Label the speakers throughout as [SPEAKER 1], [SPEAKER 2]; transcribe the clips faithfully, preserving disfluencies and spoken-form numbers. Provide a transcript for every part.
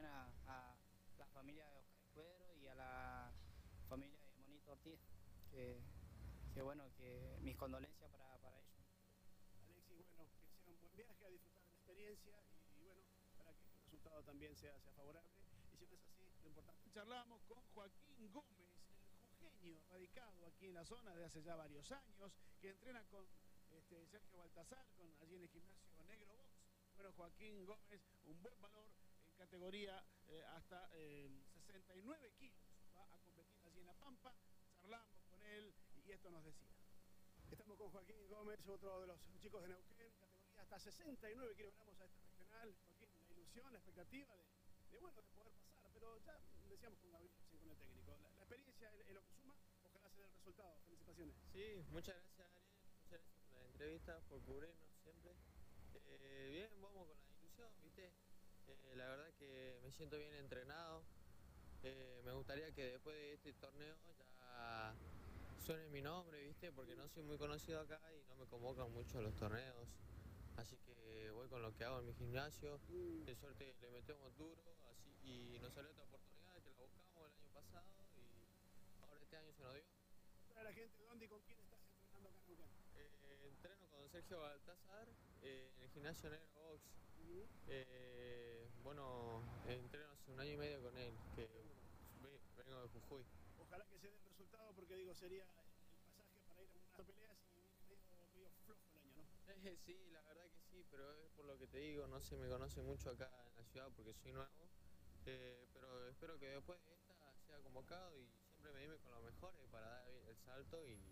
[SPEAKER 1] a, a la familia de Oscar Escudero y a la familia de Monito Ortiz, que, que bueno, que mis condolencias para, para ellos.
[SPEAKER 2] Alexis, bueno, que sea un buen viaje, a disfrutar de la experiencia y, y bueno, para que el resultado también sea, sea favorable. Y si no es así, lo importante. Charlamos con Joaquín Gómez, el jujeño radicado aquí en la zona de hace ya varios años, que entrena con este, Sergio Baltasar, con, allí en el gimnasio Negro Box. Bueno, Joaquín Gómez, un buen valor en categoría eh, hasta eh, sesenta y nueve kilos. Va a competir allí en La Pampa. Charlamos con él y esto nos decía. Estamos con Joaquín Gómez, otro de los chicos de Neuquén, categoría hasta sesenta y nueve kilogramos a esta regional. Joaquín, la ilusión, la expectativa de, de, bueno, de poder pasar, pero ya decíamos con Gabriel, con el técnico, la, la experiencia es, es lo que suma, ojalá se dé el resultado. Felicitaciones.
[SPEAKER 3] Sí, muchas gracias Ariel, muchas gracias por la entrevista, por cubrirnos siempre. Eh, bien, vamos con la ilusión, ¿viste? Eh, la verdad que me siento bien entrenado. Eh, me gustaría que después de este torneo ya suene mi nombre, ¿viste? Porque no soy muy conocido acá y no me convocan mucho a los torneos. Así que voy con lo que hago en mi gimnasio. De suerte le metemos duro así, y nos salió esta oportunidad que la buscamos el año pasado y ahora este año se nos dio.
[SPEAKER 2] Para la gente, ¿dónde y con quién estás entrenando acá en Neuquén?
[SPEAKER 3] Eh, entreno con Sergio Baltasar eh, en el gimnasio Negro Box. Uh-huh. eh, bueno, entreno hace un año y medio con él, que vengo de Jujuy.
[SPEAKER 2] Ojalá que se dé el resultado, porque digo, sería el pasaje para ir a unas peleas y viene medio, medio flojo el año, ¿no?
[SPEAKER 3] Eh, sí, la verdad que sí, pero es por lo que te digo, no se me conoce mucho acá en la ciudad porque soy nuevo. Eh, pero espero que después de esta sea convocado y siempre me dime con los mejores para dar el salto y,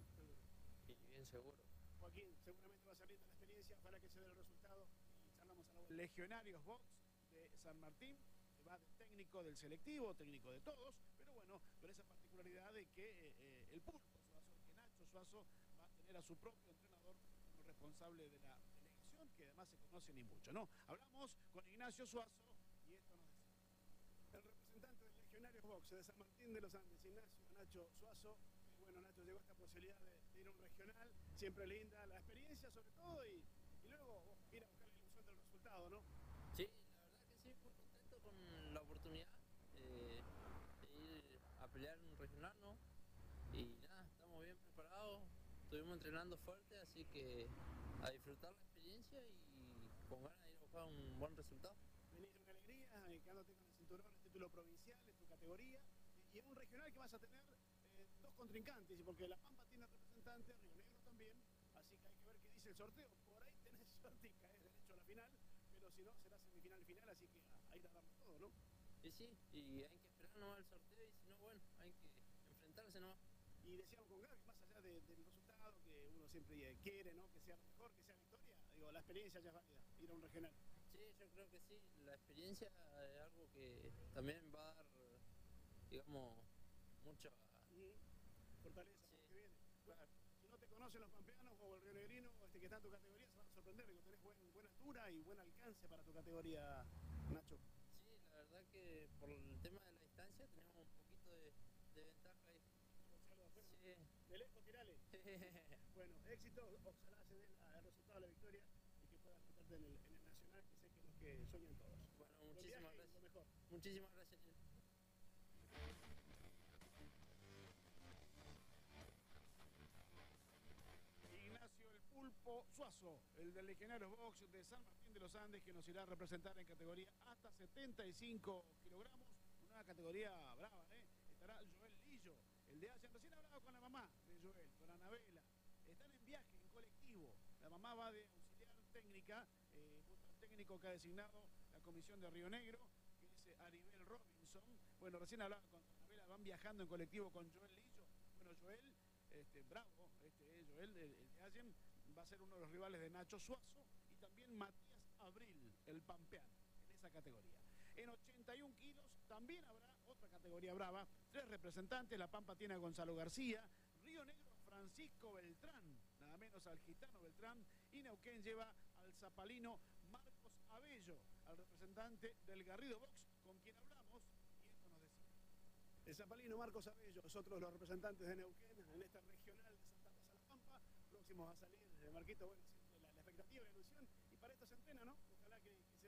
[SPEAKER 3] y bien seguro.
[SPEAKER 2] Joaquín, seguramente va a salir de la experiencia, ojalá que se dé el resultado y charlamos a la vuelta. Legionarios Box de San Martín, que va de técnico del selectivo, técnico de todos, pero bueno, con esa particularidad de que eh, el Pulpo Suazo, que Nacho Suazo va a tener a su propio entrenador como responsable de la elección, que además se conoce ni mucho, ¿no? Hablamos con Ignacio Suazo y esto nos decía. El representante del Legionarios Box de San Martín de los Andes, Ignacio Nacho Suazo. Bueno, Nacho, llegó esta posibilidad de, de ir a un regional, siempre linda, la experiencia sobre todo, y, y luego oh, ir a buscar la ilusión del resultado, ¿no?
[SPEAKER 4] Sí, la verdad que sí, muy contento con la oportunidad eh, de ir a pelear en un regional, ¿no? Y nada, estamos bien preparados, estuvimos entrenando fuerte, así que a disfrutar la experiencia y con ganas de ir a buscar un buen resultado.
[SPEAKER 2] Venís con alegría, quedándote con el cinturón, el título provincial, en tu categoría, y, y en un regional que vas a tener eh, dos contrincantes, porque La Pampa tiene representante, Río Negro también, así que hay que ver qué dice el sorteo. Por ahí tenés suerte y caes derecho a la final, pero si no, será semifinal final, así que ahí te damos todo, ¿no?
[SPEAKER 4] Y sí, y hay que esperar nomás el sorteo, y si no, bueno, hay que enfrentarse nomás.
[SPEAKER 2] Y decíamos con Gaby, más allá de, del resultado que uno siempre quiere, ¿no? Que sea lo mejor, que sea victoria, digo, la experiencia ya es válida, ir a un regional.
[SPEAKER 4] Sí, yo creo que sí, la experiencia es algo que también va a dar, digamos, mucha
[SPEAKER 2] mm, fortaleza
[SPEAKER 4] sí,
[SPEAKER 2] para que viene.
[SPEAKER 4] Claro.
[SPEAKER 2] Si no te conocen los pampeanos o el rionegrino este que está en tu categoría, se van a sorprender, digo, tenés buen, buena altura y buen alcance para tu categoría, Nacho.
[SPEAKER 4] Sí, la verdad que por el tema de la distancia tenemos un poquito de, de ventaja ahí.
[SPEAKER 2] Sí. De lejos, tirale. Bueno, éxito, ojalá se dé el resultado de la victoria y que puedas meterte en el, en el Nacional, que sé que es lo que sueñan todos.
[SPEAKER 4] Bueno, muchísimas gracias.
[SPEAKER 2] Lo mejor.
[SPEAKER 4] Muchísimas gracias.
[SPEAKER 2] Ignacio el Pulpo Suazo, el del Legionarios Box de San Martín de los Andes, que nos irá a representar en categoría hasta setenta y cinco kilogramos, una categoría brava, ¿eh? Estará Joel Lillo, el de Asia. Recién hablaba con la mamá de Joel, con Anabela. Están en viaje, en colectivo. La mamá va de auxiliar técnica, eh, junto al técnico que ha designado la comisión de Río Negro, que es Aribel Robinson. Bueno, recién hablaba con Anabela, van viajando en colectivo con Joel Lillo. Bueno, Joel, este, bravo, este, Joel, el, el de Allen, va a ser uno de los rivales de Nacho Suazo y también Matías Abril, el pampeano, en esa categoría. En ochenta y un kilos también habrá otra categoría brava, tres representantes. La Pampa tiene a Gonzalo García, Río Negro Francisco Beltrán, nada menos al gitano Beltrán, y Neuquén lleva al zapalino Marcos Abello, al representante del Garrido Box, con quien hablamos, y esto nos decía. El zapalino Marcos Abello es otro de los representantes de Neuquén en esta regional de Santa Rosa La Pampa, próximos a salir, Marquito, bueno, la, la expectativa y la ilusión, y para esto se entrena, ¿no?